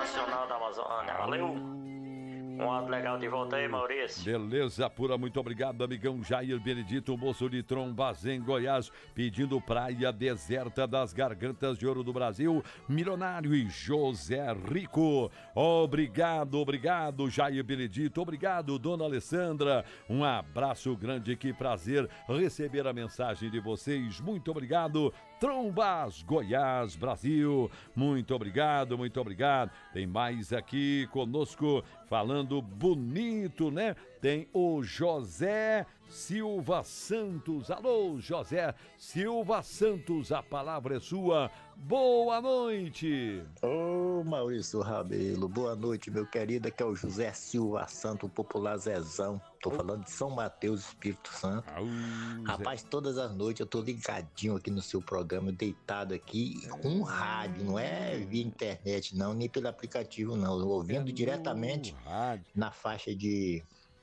Nacional da Amazônia. Valeu! Um ato legal de volta aí, Maurício. Beleza pura, muito obrigado, amigão Jair Benedito, moço de Trombas, em Goiás, pedindo praia deserta das Gargantas de Ouro do Brasil, Milionário e José Rico. Obrigado, Jair Benedito, obrigado, dona Alessandra. Um abraço grande, que prazer receber a mensagem de vocês. Muito obrigado, Trombas, Goiás, Brasil. Muito obrigado. Tem mais aqui conosco, falando bonito, né? Tem o José Silva Santos. Alô, José Silva Santos, a palavra é sua. Boa noite. Ô, Maurício Rabelo, boa noite, meu querido. Aqui é o José Silva Santos, o popular Zezão. Tô falando de São Mateus, Espírito Santo. Rapaz, todas as noites eu tô ligadinho aqui no seu programa, deitado aqui com um rádio, não é via internet não, nem pelo aplicativo não, ouvindo diretamente na faixa de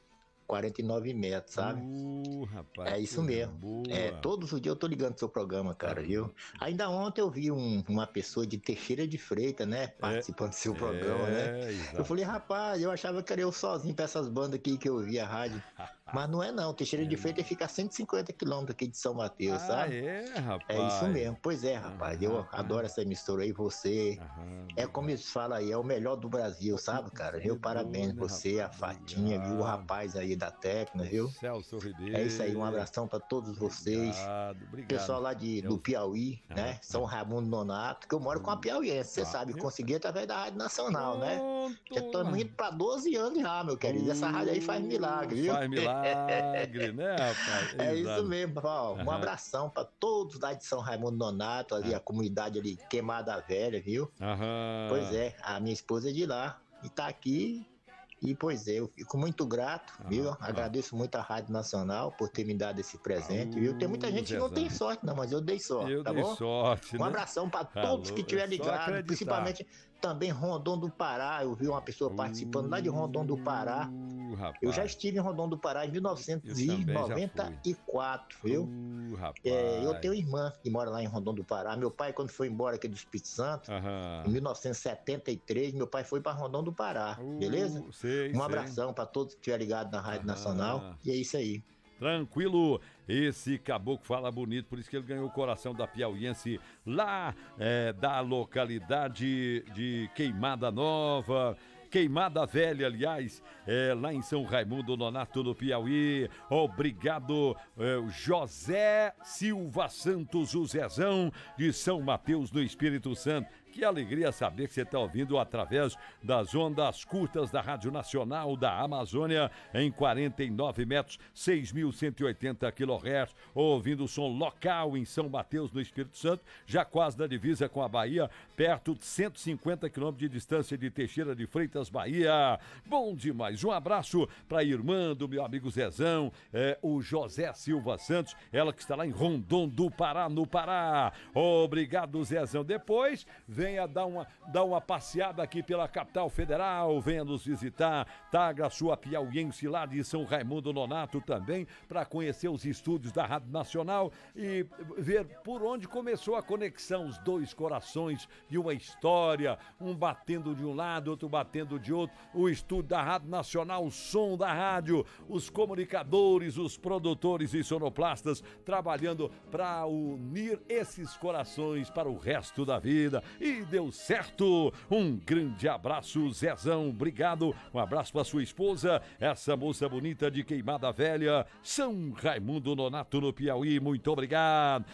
49 metros, sabe? Rapaz, é isso mesmo. Todos os dias eu tô ligando no seu programa, cara, viu? Ainda ontem eu vi uma pessoa de Teixeira de Freitas, né? Participando do seu programa, né? Exato. Eu falei, rapaz, eu achava que era eu sozinho pra essas bandas aqui que eu ouvia a rádio. Mas não é não, Teixeira de Freitas fica a 150 quilômetros aqui de São Mateus, sabe? Rapaz. É isso mesmo. Pois é, rapaz. Eu adoro essa emissora aí, você. É como eles falam aí, é o melhor do Brasil, sabe, cara? Viu? Parabéns você, a Fatinha, viu? O rapaz aí da técnica, viu? Celso Ribeiro. É isso aí, um abração pra todos vocês. Obrigado. Pessoal lá do Piauí, né? São Raimundo Nonato, que eu moro com a Piauiense, você sabe, consegui através da Rádio Nacional, né? Já tô indo pra 12 anos já, meu querido. Essa rádio aí faz milagre, viu? Faz milagre, né, rapaz? É isso mesmo, Paulo. Um abração pra todos lá de São Raimundo Nonato, ali, a comunidade ali, Queimada Velha, viu? Pois é, a minha esposa é de lá e tá aqui. E, pois é, eu fico muito grato, viu? Agradeço muito a Rádio Nacional por ter me dado esse presente, viu? Tem muita gente que não tem sorte, não, mas eu dei sorte, tá bom? Sorte, um abração para todos que estiverem ligados, principalmente também Rondon do Pará. Eu vi uma pessoa participando lá de Rondon do Pará. Eu já estive em Rondon do Pará em 1994, viu? Eu tenho irmã que mora lá em Rondon do Pará. Meu pai, quando foi embora aqui do Espírito Santo, em 1973, meu pai foi para Rondon do Pará, beleza? Um abração para todos que estiverem ligados na Rádio Nacional. E é isso aí. Tranquilo, esse caboclo fala bonito, por isso que ele ganhou o coração da piauiense lá da localidade de Queimada Nova. Queimada Velha, aliás, lá em São Raimundo Nonato, no Piauí. Obrigado, José Silva Santos, o Zezão, de São Mateus, no Espírito Santo. Que alegria saber que você está ouvindo através das ondas curtas da Rádio Nacional da Amazônia, em 49 metros, 6.180 kHz, ouvindo o som local em São Mateus, no Espírito Santo, já quase da divisa com a Bahia, perto de 150 km de distância de Teixeira de Freitas, Bahia. Bom demais. Um abraço para a irmã do meu amigo Zezão, o José Silva Santos, ela que está lá em Rondon do Pará, no Pará. Obrigado, Zezão. Depois venha dar uma passeada aqui pela capital federal, venha nos visitar, traga a sua piauiense lá de São Raimundo Nonato também, para conhecer os estúdios da Rádio Nacional e ver por onde começou a conexão, os dois corações de uma história, um batendo de um lado, outro batendo de outro, o estúdio da Rádio Nacional, o som da rádio, os comunicadores, os produtores e sonoplastas trabalhando para unir esses corações para o resto da vida. E deu certo. Um grande abraço, Zezão, obrigado. Um abraço para sua esposa, essa moça bonita de Queimada Velha, São Raimundo Nonato, no Piauí. Muito obrigado.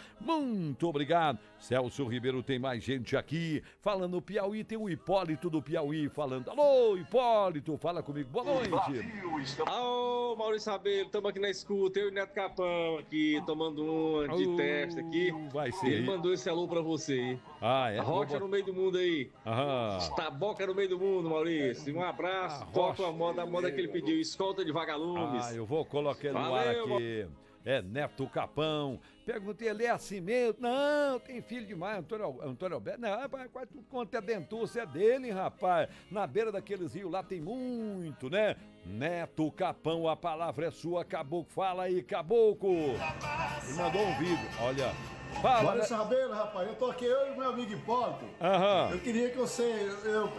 Celso Ribeiro, tem mais gente aqui falando no Piauí, tem o Hipólito do Piauí falando. Alô, Hipólito, fala comigo, boa noite. Alô, Maurício Rabelo, estamos aqui na escuta, eu e o Neto Capão aqui, tomando uma de teste aqui. Vai ser. Ele mandou esse alô pra você. É? Rocha no meio do mundo aí. Estaboca no meio do mundo, Maurício. Um abraço, toca a moda que ele pediu, escolta de vagalumes. Eu vou colocar ele no ar aqui. Neto Capão. Perguntei, ele é assim mesmo? Não, tem filho demais, Antônio Alberto. Não, rapaz, quase tudo quanto é dentuço é dele, rapaz. Na beira daqueles rios lá tem muito, né? Neto Capão, a palavra é sua, Caboclo. Fala aí, Caboclo. Ele mandou um vídeo, olha. Fala, Maurício Rabelo, rapaz, eu tô aqui, eu e meu amigo Hipólito. Eu queria que você...